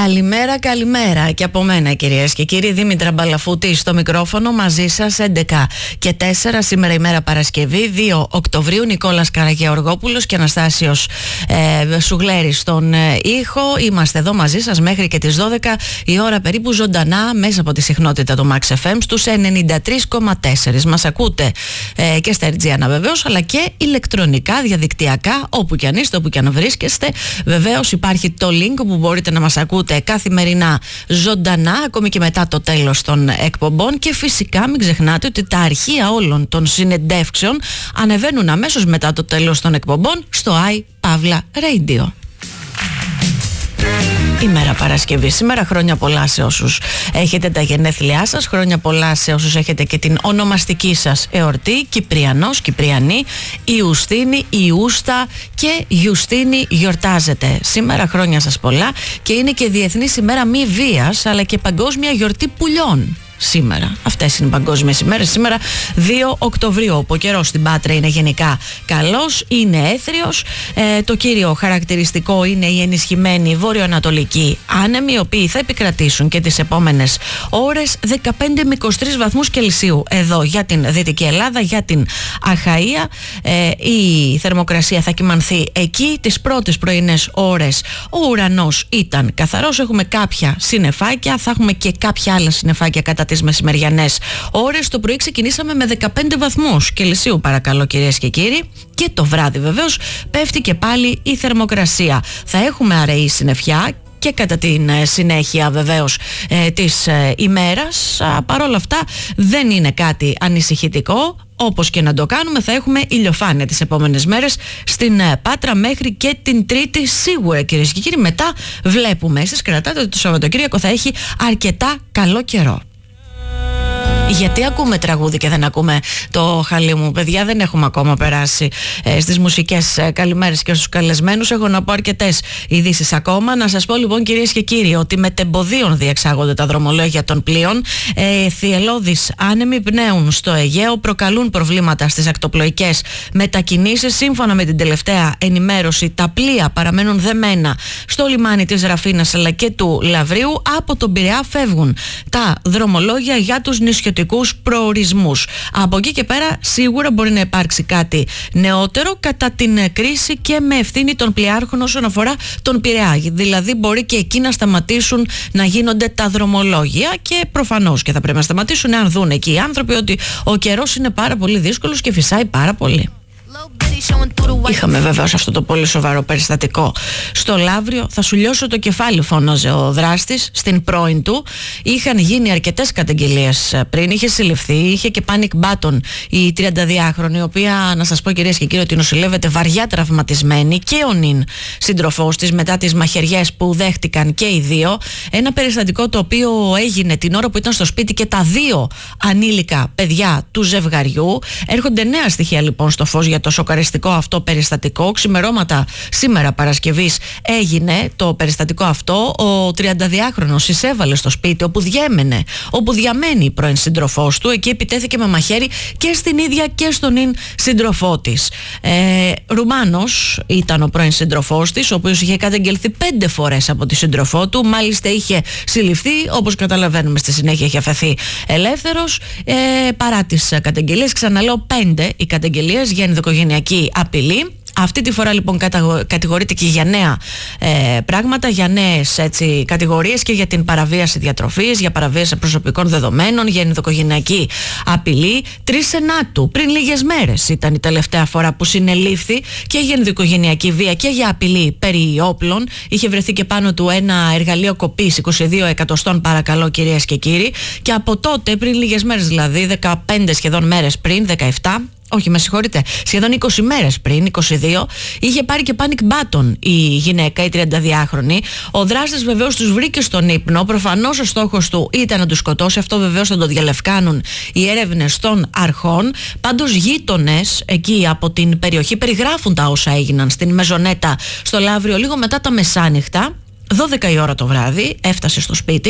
Καλημέρα, καλημέρα και από μένα, κυρίες και κύριοι. Δήμητρα Μπαλαφούτη στο μικρόφωνο, μαζί σας 11 και 4 σήμερα ημέρα Παρασκευή 2 Οκτωβρίου. Νικόλας Καραγεωργόπουλος και Αναστάσιος Σουγλέρης στον ήχο. Είμαστε εδώ μαζί σας μέχρι και τις 12 η ώρα περίπου, ζωντανά μέσα από τη συχνότητα του Max FM στους 93,4. Μας ακούτε και στα RGN βεβαίως, αλλά και ηλεκτρονικά, διαδικτυακά, όπου και αν είστε, όπου και αν βρίσκεστε. Βεβαίως υπάρχει το link όπου μπορείτε να μας ακούτε καθημερινά ζωντανά, ακόμη και μετά το τέλος των εκπομπών. Και φυσικά μην ξεχνάτε ότι τα αρχεία όλων των συνεντεύξεων ανεβαίνουν αμέσως μετά το τέλος των εκπομπών στο iPavla Radio. Ημέρα Παρασκευή. Σήμερα χρόνια πολλά σε όσους έχετε τα γενέθλιά σας, χρόνια πολλά σε όσους έχετε και την ονομαστική σας εορτή. Κυπριανός, Κυπριανή, Ιουστίνη, Ιούστα και Ιουστίνη γιορτάζετε. Σήμερα χρόνια σας πολλά και είναι και Διεθνής ημέρα μη βίας, αλλά και Παγκόσμια γιορτή πουλιών. Σήμερα. Αυτές είναι οι παγκόσμιες ημέρες. Σήμερα 2 Οκτωβρίου. Ο καιρός στην Πάτρα είναι γενικά καλός, είναι έθριος. Το κύριο χαρακτηριστικό είναι η ενισχυμένη βορειοανατολική άνεμοι, οι οποίοι θα επικρατήσουν και τις επόμενες ώρες. 15 με 23 βαθμούς Κελσίου εδώ για την Δυτική Ελλάδα, για την Αχαΐα. Η θερμοκρασία θα κυμανθεί εκεί. Τις πρώτες πρωινές ώρες ο ουρανός ήταν καθαρός. Έχουμε κάποια συννεφάκια, θα έχουμε και κάποια άλλα συννεφάκια κατά τις μεσημεριανές ώρες. Το πρωί ξεκινήσαμε με 15 βαθμούς Κελσίου, παρακαλώ, κυρίες και κύριοι. Και το βράδυ βεβαίως πέφτει και πάλι η θερμοκρασία. Θα έχουμε αραιή συννεφιά και κατά την συνέχεια βεβαίως της ημέρας. Παρόλα αυτά δεν είναι κάτι ανησυχητικό. Όπως και να το κάνουμε, θα έχουμε ηλιοφάνεια τις επόμενες μέρες στην Πάτρα μέχρι και την Τρίτη σίγουρα, κυρίες και κύριοι. Μετά βλέπουμε, εσείς κρατάτε ότι το Σαββατοκύριακο θα έχει αρκετά καλό καιρό. Γιατί ακούμε τραγούδι και δεν ακούμε το χαλί μου, παιδιά? Δεν έχουμε ακόμα περάσει στις μουσικές καλημέρες και στους καλεσμένους. Έχω να πω αρκετές ειδήσεις ακόμα. Να σας πω λοιπόν, κυρίες και κύριοι, ότι μετεμποδίων διεξάγονται τα δρομολόγια των πλοίων. Θυελλώδεις άνεμοι πνέουν στο Αιγαίο, προκαλούν προβλήματα στις ακτοπλοϊκές μετακινήσεις. Σύμφωνα με την τελευταία ενημέρωση, τα πλοία παραμένουν δεμένα στο λιμάνι της Ραφίνας αλλά και του Λαβρίου. Από τον Πειραιά φεύγουν τα δρομολόγια για τους νησιωτικούς προορισμούς. Από εκεί και πέρα σίγουρα μπορεί να υπάρξει κάτι νεότερο κατά την κρίση και με ευθύνη των πλοιάρχων όσον αφορά τον Πειραιά. Δηλαδή μπορεί και εκεί να σταματήσουν να γίνονται τα δρομολόγια και προφανώς και θα πρέπει να σταματήσουν αν δουν εκεί οι άνθρωποι ότι ο καιρός είναι πάρα πολύ δύσκολος και φυσάει πάρα πολύ. Είχαμε βεβαίως αυτό το πολύ σοβαρό περιστατικό στο Λαύριο. Θα σου λιώσω το κεφάλι, φώναζε ο δράστης στην πρώην του. Είχαν γίνει αρκετές καταγγελίες πριν, είχε συλληφθεί, είχε και panic button η 32χρονη, η οποία, να σας πω, κυρίες και κύριοι, ότι νοσηλεύεται βαριά τραυματισμένη, και ο νυν σύντροφός της μετά τις μαχαιριές που δέχτηκαν και οι δύο. Ένα περιστατικό το οποίο έγινε την ώρα που ήταν στο σπίτι και τα δύο ανήλικα παιδιά του ζευγαριού. Έρχονται νέα στοιχεία λοιπόν στο φως για το σοκαριστικό αυτό περιστατικό. Ξημερώματα σήμερα Παρασκευής έγινε το περιστατικό αυτό. Ο 32χρονος εισέβαλε στο σπίτι όπου διαμένει η πρώην σύντροφός του. Εκεί επιτέθηκε με μαχαίρι και στην ίδια και στον νυν σύντροφό της. Ρουμάνος ήταν ο πρώην σύντροφός της, ο οποίος είχε καταγγελθεί 5 φορές από τη σύντροφό του. Μάλιστα είχε συλληφθεί, όπως καταλαβαίνουμε στη συνέχεια είχε αφαιθεί ελεύθερος. Παρά τις καταγγελίες, ξαναλέω 5 οι καταγγελίες για ενδοοικογενειακή απειλή. Αυτή τη φορά λοιπόν κατηγορείται και για νέα πράγματα, για νέες κατηγορίες και για την παραβίαση διατροφής, για παραβίαση προσωπικών δεδομένων, για ενδοοικογενειακή απειλή. 3 Σεπτεμβρίου, πριν λίγες μέρες, ήταν η τελευταία φορά που συνελήφθη και για ενδοοικογενειακή βία και για απειλή περί όπλων. Είχε βρεθεί και πάνω του ένα εργαλείο κοπής 22 εκατοστών, παρακαλώ, κυρίες και κύριοι. Και από τότε, πριν λίγες μέρες, δηλαδή 15 σχεδόν μέρες πριν, 17. Όχι, με συγχωρείτε, σχεδόν 20 μέρες πριν, 22, είχε πάρει και panic button η γυναίκα, η 32χρονη. Ο δράστης βεβαίως τους βρήκε στον ύπνο. Προφανώς ο στόχος του ήταν να τους σκοτώσει. Αυτό βεβαίως θα το διαλευκάνουν οι έρευνες των αρχών. Πάντως γείτονες εκεί από την περιοχή περιγράφουν τα όσα έγιναν στην Μεζονέτα στο Λαύριο λίγο μετά τα μεσάνυχτα. 12 η ώρα το βράδυ έφτασε στο σπίτι